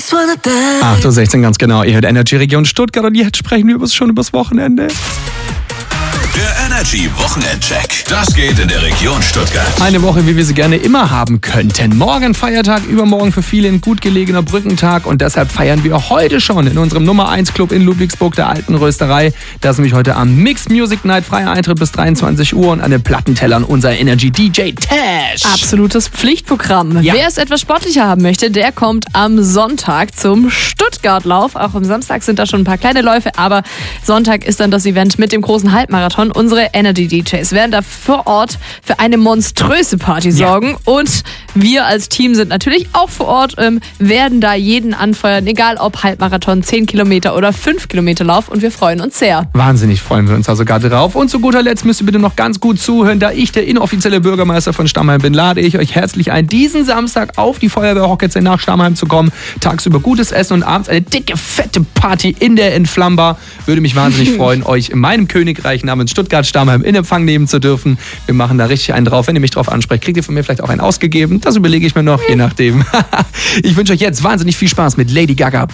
8:16 Uhr ganz genau. Ihr hört Energy Region Stuttgart und jetzt sprechen wir schon übers Wochenende. Der Energy Wochenendcheck. Das geht in der Region Stuttgart. Eine Woche, wie wir sie gerne immer haben könnten. Morgen Feiertag, übermorgen für viele ein gut gelegener Brückentag und deshalb feiern wir heute schon in unserem Nummer 1 Club in Ludwigsburg, der Alten Rösterei. Da ist nämlich heute am Mixed Music Night, freier Eintritt bis 23 Uhr und an den Plattentellern unser Energy DJ Tash. Absolutes Pflichtprogramm. Ja. Wer es etwas sportlicher haben möchte, der kommt am Sonntag zum Stuttgart-Lauf. Auch am Samstag sind da schon ein paar kleine Läufe, aber Sonntag ist dann das Event mit dem großen Halbmarathon. Unsere Energy DJs werden da vor Ort für eine monströse Party sorgen und wir als Team sind natürlich auch vor Ort, werden da jeden anfeuern, egal ob Halbmarathon, 10 Kilometer oder 5 Kilometer Lauf und wir freuen uns sehr. Wahnsinnig freuen wir uns also gerade drauf. Und zu guter Letzt müsst ihr bitte noch ganz gut zuhören, da ich der inoffizielle Bürgermeister von Stammheim bin, lade ich euch herzlich ein, diesen Samstag auf die Feuerwehr-Hockey nach Stammheim zu kommen. Tagsüber gutes Essen und abends eine dicke, fette Party in der Entflammbar. Würde mich wahnsinnig freuen, euch in meinem Königreich namens Stuttgart-Stammheim in Empfang nehmen zu dürfen. Wir machen da richtig einen drauf. Wenn ihr mich drauf ansprecht, kriegt ihr von mir vielleicht auch einen ausgegeben. Das überlege ich mir noch, je nachdem. Ich wünsche euch jetzt wahnsinnig viel Spaß mit Lady Gaga.